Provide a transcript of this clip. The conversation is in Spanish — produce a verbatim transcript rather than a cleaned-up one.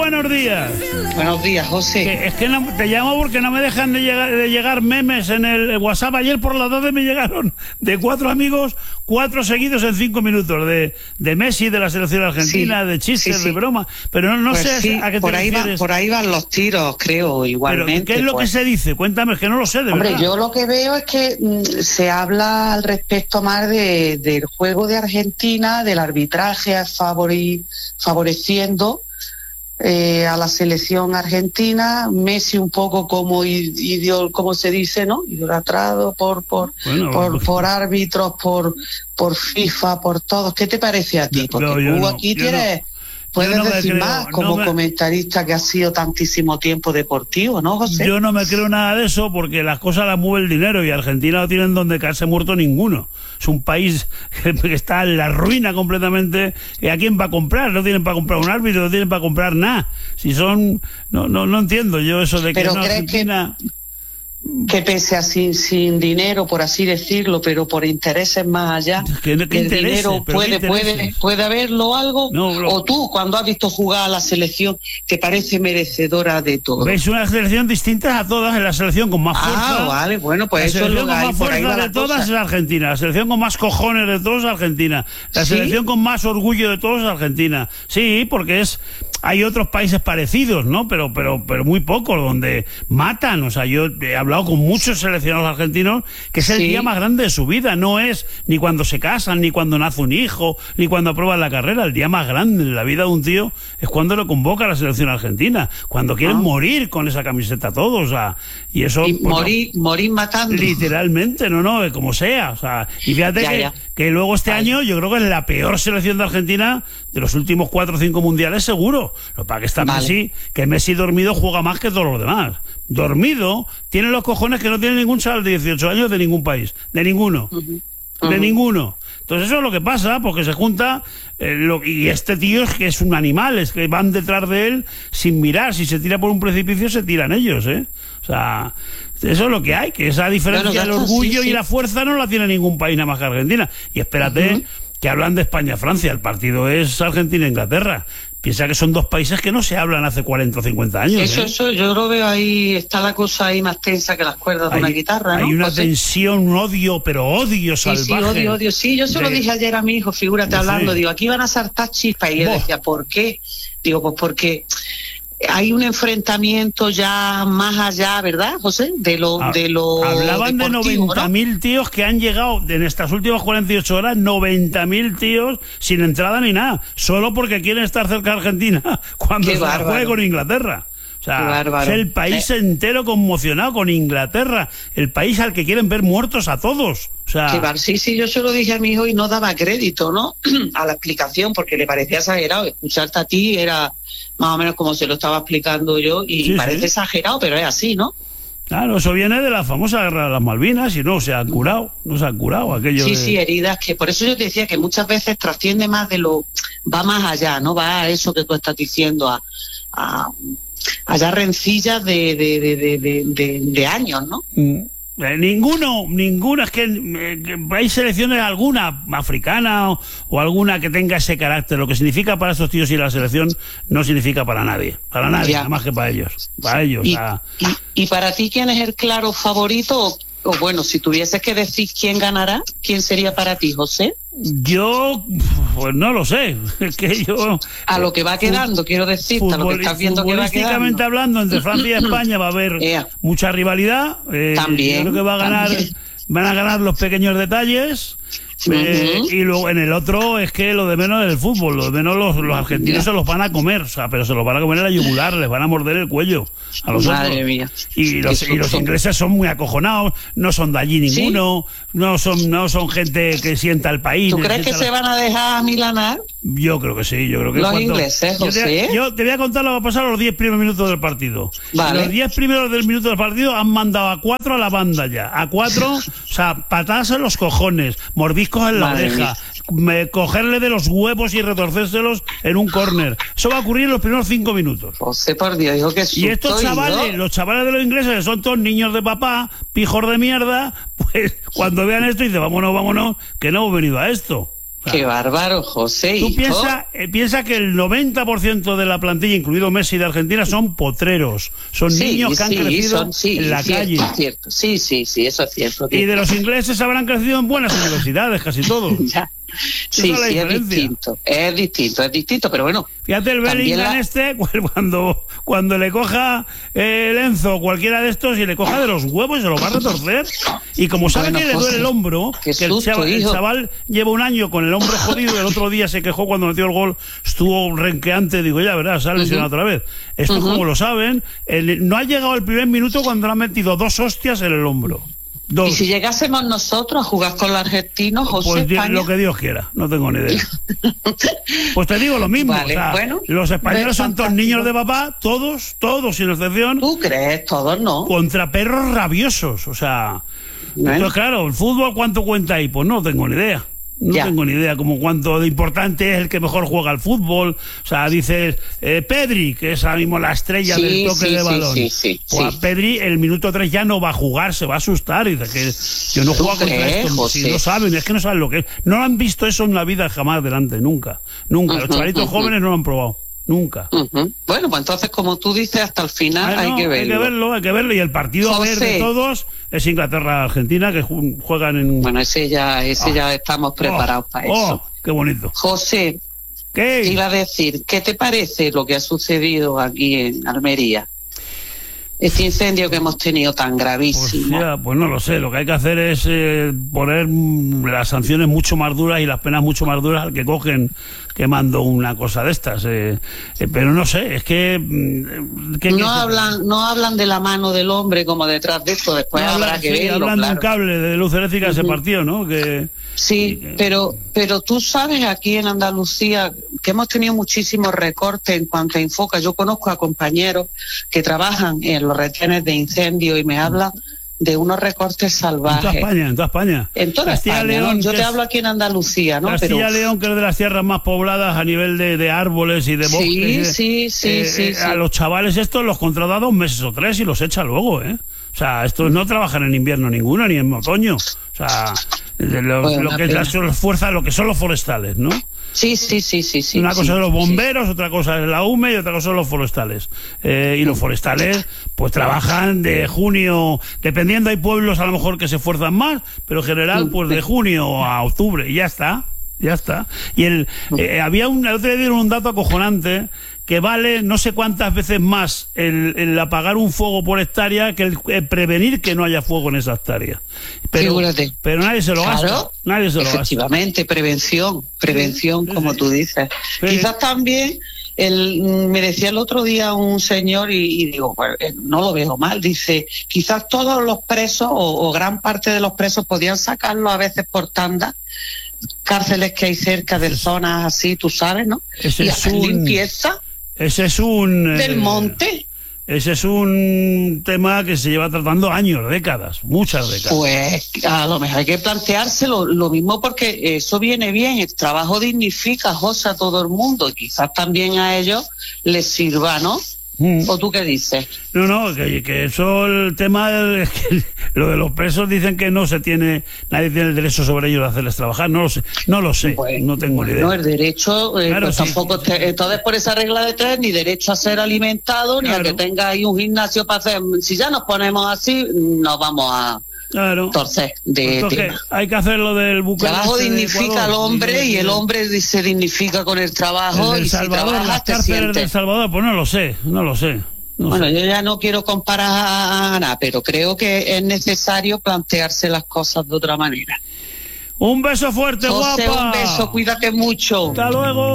buenos días. Buenos días, José. Que, es que no, te llamo porque no me dejan de llegar, de llegar memes en el WhatsApp. Ayer por las doce me llegaron de cuatro amigos, cuatro seguidos en cinco minutos, de, de Messi, de la selección argentina, sí, de chistes, sí, sí. de broma. Pero no, no pues sé sí, a qué te por ahí refieres. Va, por ahí van los tiros, creo, igualmente. Pero, ¿qué es lo pues. que se dice? Cuéntame, es que no lo sé, de Hombre, verdad. yo lo que veo es que mmm, se habla al respecto más de, del juego de Argentina, del arbitraje favori, favoreciendo Eh, a la selección argentina, Messi un poco como idiol, como se dice, ¿no? Idolatrado por por, bueno, por, pues, por árbitros, por por FIFA, por todos. ¿Qué te parece a ti? Porque no, tú no, aquí tienes, no, puedes no decir creo, más como no me... comentarista que ha sido tantísimo tiempo deportivo, ¿no, José? Yo no me creo nada de eso porque las cosas las mueve el dinero y Argentina no tienen donde caerse muerto ninguno. Es un país que está en la ruina completamente. ¿Y a quién va a comprar? No tienen para comprar un árbitro, no tienen para comprar nada. Si son... No no no entiendo yo eso de que Pero no ¿crees Argentina... que... que pese a sin, sin dinero, por así decirlo, pero por intereses más allá, ¿Qué, qué el dinero puede, puede, puede haberlo algo, no, lo... o tú, cuando has visto jugar a la selección, te parece merecedora de todo. ¿Ves una selección distinta a todas? En la selección con más fuerza. Ah, vale, bueno, pues la eso es lo que que hay, más por ahí fuerza va de todas cosa. es Argentina. La selección con más cojones de todos es Argentina. La ¿Sí? selección con más orgullo de todos es Argentina. Sí, porque es... Hay otros países parecidos, ¿no? Pero, pero, pero muy pocos, donde matan. O sea, yo he hablado con muchos seleccionados argentinos que es el sí. día más grande de su vida. No es ni cuando se casan, ni cuando nace un hijo, ni cuando aprueban la carrera. El día más grande en la vida de un tío es cuando lo convoca a la selección argentina. Cuando quieren ah. morir con esa camiseta todos. O sea, y eso... Y pues, morir, no, morir matando. Literalmente, no, no, como sea. O sea, y fíjate ya, que, ya. que luego este Ay. año yo creo que es la peor selección de Argentina de los últimos cuatro o cinco mundiales seguro. Lo para que está vale. Messi, que Messi dormido juega más que todos los demás. Dormido, tiene los cojones que no tiene ningún chaval de dieciocho años de ningún país, de ninguno, uh-huh. Uh-huh. de ninguno. Entonces eso es lo que pasa, porque se junta, eh, lo, y este tío es que es un animal, es que van detrás de él sin mirar, si se tira por un precipicio se tiran ellos, ¿eh? O sea, eso es lo que hay, que esa diferencia bueno, del orgullo sí, sí. y la fuerza no la tiene ningún país nada más que Argentina. Y espérate uh-huh. que hablan de España-Francia, el partido es Argentina-Inglaterra. Piensa que son dos países que no se hablan hace cuarenta o cincuenta años. Eso, ¿eh? eso, yo lo veo ahí, está la cosa ahí más tensa que las cuerdas hay, de una guitarra, ¿no? Hay una José? tensión, un odio, pero odio salvaje. Sí, sí, odio, odio. Sí, yo se de... lo dije ayer a mi hijo, figúrate sí. hablando, digo, aquí van a saltar chispas. Y él Boh. decía, ¿por qué? Digo, pues porque hay un enfrentamiento ya más allá, ¿verdad, José? De lo, ah, de lo hablaban de noventa mil ¿no? tíos que han llegado en estas últimas cuarenta y ocho horas, noventa mil tíos sin entrada ni nada, solo porque quieren estar cerca de Argentina cuando Qué se la juegue con Inglaterra. O sea, es el país eh. entero conmocionado con Inglaterra, el país al que quieren ver muertos a todos. O sea, Qué bar, sí, sí, yo se lo dije a mi hijo y no daba crédito, ¿no? a la explicación, porque le parecía exagerado. Escucharte a ti era más o menos como se lo estaba explicando yo y sí, parece sí. exagerado, pero es así, ¿no? Claro, eso viene de la famosa guerra de las Malvinas y no se han curado, no se han curado aquello. Sí, de... sí, heridas que por eso yo te decía que muchas veces trasciende más de lo, va más allá, ¿no? Va a eso que tú estás diciendo, a, a allá rencillas de, de, de, de, de, de, de años, ¿no? Mm. Eh, ninguno, ninguno, es que, eh, que hay selecciones, alguna africana o, o alguna que tenga ese carácter. Lo que significa para estos tíos y la selección no significa para nadie, para nadie, ya. nada más que para ellos, para ellos. ¿Y, o sea... y, y para ti quién es el claro favorito? O, o bueno, si tuvieses que decir quién ganará, ¿quién sería para ti, José? Yo, pues no lo sé, es que yo... A lo que va quedando, quiero decirte, a lo que estás viendo que va quedando. Futbolísticamente hablando, entre Francia y España va a haber yeah. mucha rivalidad. Eh, también. Yo creo que va a ganar, también. van a ganar los pequeños detalles. Eh, uh-huh. Y luego en el otro es que lo de menos es el fútbol, lo de menos los, los argentinos yeah. se los van a comer, o sea, pero se los van a comer en la yugular, les van a morder el cuello a los Madre otros. Mía. Y los, y los ingleses son muy acojonados, no son de allí ninguno, ¿sí? no son no son gente que sienta el país. ¿Tú crees que la... se van a dejar milanar? Yo creo que sí, yo creo que los cuando... ingleses, José. Yo te, yo te voy a contar lo que va a pasar los diez primeros minutos del partido. Vale. Los diez primeros del minuto del partido han mandado a cuatro a la banda ya, a cuatro, o sea, patadas en los cojones, mordiscos en la Madre oreja. Me, cogerle de los huevos y retorcérselos en un córner. Eso va a ocurrir en los primeros cinco minutos. José, por Dios, hijo, que susto. Y estos chavales, yo... los chavales de los ingleses, que son todos niños de papá, pijos de mierda, pues cuando vean esto dicen, vámonos, vámonos, que no hemos venido a esto. O Qué bárbaro, José. Tú piensas eh, piensa que el noventa por ciento de la plantilla, incluido Messi de Argentina, son potreros. Son sí, niños que han sí, crecido son, sí, en la cierto, calle. Cierto. Sí, sí, sí, eso es cierto. Y de los ingleses habrán crecido en buenas universidades, casi todos. Ya. Sí, es sí, es distinto, es distinto, es distinto, pero bueno. Fíjate el Bellingham la... este, cuando, cuando le coja el Enzo, cualquiera de estos, y le coja de los huevos y se lo va a retorcer. Y como sabe bueno, que le duele pues, el hombro, que susto, el, chaval, el chaval lleva un año con el hombro jodido, el otro día se quejó cuando metió el gol, estuvo renqueante, digo, ya verás, se ha lesionado uh-huh. otra vez. Esto uh-huh. como lo saben, el, no ha llegado el primer minuto cuando le han metido dos hostias en el hombro. Dos. Y si llegásemos nosotros a jugar con los argentinos, José, pues España... lo que Dios quiera, no tengo ni idea. Pues te digo lo mismo, vale, o sea, bueno, los españoles son todos niños de papá, todos, todos sin excepción. ¿Tú crees? Todos no. Contra perros rabiosos, o sea... Bueno. Entonces, claro, ¿el fútbol cuánto cuenta ahí? Pues no tengo ni idea. No ya. tengo ni idea como cuánto de importante es el que mejor juega al fútbol. O sea, dices eh, Pedri, que es ahora mismo la estrella sí, del toque sí, de sí, balón. Sí, sí, pues sí. a Pedri el minuto tres ya no va a jugar, se va a asustar. Y dice que yo no juego contra esto. Si no saben, es que no saben lo que es. No han visto eso en la vida jamás delante, nunca. Nunca. Uh-huh, Los chavalitos uh-huh. jóvenes no lo han probado. Nunca. Uh-huh. Bueno, pues entonces, como tú dices, hasta el final ah, no, hay que verlo. Hay que verlo, hay que verlo. Y el partido a ver de todos es Inglaterra-Argentina, que juegan en... Bueno, ese ya ese oh. ya estamos preparados oh. para oh. eso. Qué bonito. José, ¿qué iba a decir? ¿Qué te parece lo que ha sucedido aquí en Almería? Este incendio que hemos tenido tan gravísimo. Pues, ya, pues no lo sé, lo que hay que hacer es eh, poner las sanciones mucho más duras y las penas mucho más duras al que cogen quemando una cosa de estas. Eh, eh, pero no sé, es que... ¿qué, no, qué hablan, no hablan de la mano del hombre como detrás de esto, después no habrá hablan, que sí, verlo, hablan claro. de un cable de luz eléctrica uh-huh. se partió, ¿no? Que, sí, que... pero, pero tú sabes aquí en Andalucía que hemos tenido muchísimos recortes en cuanto a Infoca. Yo conozco a compañeros que trabajan en los retenes de incendio y me hablan de unos recortes salvajes. En toda España, en toda España. En toda España, León, ¿no? Yo te hablo aquí en Andalucía, ¿no? Castilla Pero... León, que es de las tierras más pobladas a nivel de, de árboles y de bosques. Sí, sí, sí, eh, sí, eh, sí. A los chavales estos los contrata dos meses o tres y los echa luego, ¿eh? O sea, estos no trabajan en invierno ninguno, ni en otoño. O sea, lo, bueno, lo que es las, las fuerzas, lo que son los forestales, ¿no? Sí, sí, sí, sí, sí. Una cosa sí, son los bomberos, sí. otra cosa es la U M E y otra cosa son los forestales. Eh, y los forestales, pues trabajan de junio, dependiendo, hay pueblos a lo mejor que se esfuerzan más, pero en general, pues de junio a octubre, y ya está, ya está. Y el eh, había un, el otro día dieron un dato acojonante, que vale no sé cuántas veces más el, el apagar un fuego por hectárea que el, el prevenir que no haya fuego en esa hectárea. Pero, Figúrate. pero nadie se lo claro, gasta. Nadie se lo efectivamente, gasta. prevención, prevención, sí, como sí. tú dices. Sí. Quizás también, el, me decía el otro día un señor, y, y digo, pues, no lo veo mal, dice, quizás todos los presos, o, o gran parte de los presos, podían sacarlo a veces por tanda, cárceles que hay cerca de zonas así, tú sabes, ¿no? Ese y es hacer un... limpieza. Ese es un... Del eh, monte. Ese es un tema que se lleva tratando años, décadas, muchas décadas. Pues a lo mejor hay que planteárselo lo mismo, porque eso viene bien, el trabajo dignifica, José, a todo el mundo, y quizás también a ellos les sirva, ¿no? Mm. ¿O tú qué dices? No, no, que, que eso, el tema, es que lo de los presos dicen que no se tiene, nadie tiene el derecho sobre ellos de hacerles trabajar, no lo sé, no lo sé, bueno, no tengo ni idea. No, el derecho, eh, claro, pues sí. tampoco, te, entonces por esa regla de tres, ni derecho a ser alimentado, claro. ni a que tenga ahí un gimnasio para hacer, si ya nos ponemos así, nos vamos a... Claro. Entonces, de Entonces, tema. Hay que hacer lo del buque. El trabajo dignifica al hombre y el hombre se dignifica con el trabajo. El y Salvador, si trabajas, las te cárceles sientes. del Salvador, pues no lo sé, no lo sé. No bueno, sé. yo ya no quiero comparar a nada, pero creo que es necesario plantearse las cosas de otra manera. Un beso fuerte, José, guapa. Un beso, cuídate mucho. Hasta luego.